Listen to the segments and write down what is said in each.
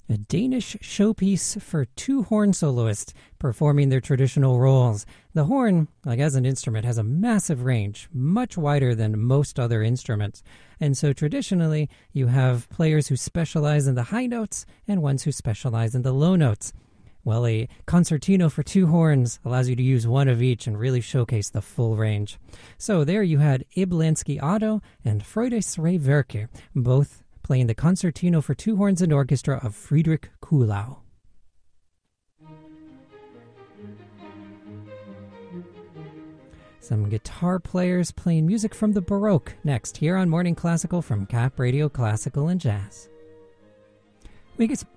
a Danish showpiece for two horn soloists performing their traditional roles. The horn, like as an instrument, has a massive range, much wider than most other instruments. And so traditionally, you have players who specialize in the high notes and ones who specialize in the low notes. Well, a concertino for two horns allows you to use one of each and really showcase the full range. So there you had Ib Lansky Otto and Freudes Rehwerke, both playing the concertino for two horns and orchestra of Friedrich Kuhlau. Some guitar players playing music from the Baroque next here on Morning Classical from Cap Radio Classical and Jazz. We get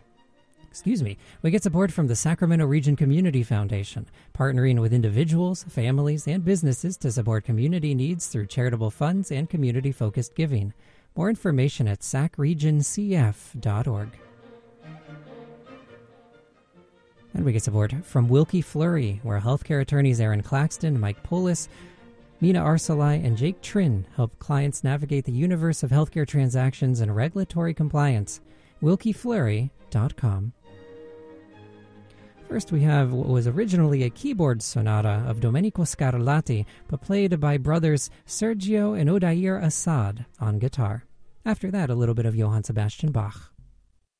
support from the Sacramento Region Community Foundation, partnering with individuals, families, and businesses to support community needs through charitable funds and community-focused giving. More information at sacregioncf.org. And we get support from Wilkie Fleury, where healthcare attorneys Aaron Claxton, Mike Polis, Mina Arsalai, and Jake Trin help clients navigate the universe of healthcare transactions and regulatory compliance. WilkieFleury.com. First, we have what was originally a keyboard sonata of Domenico Scarlatti, but played by brothers Sergio and Odair Assad on guitar. After that, a little bit of Johann Sebastian Bach.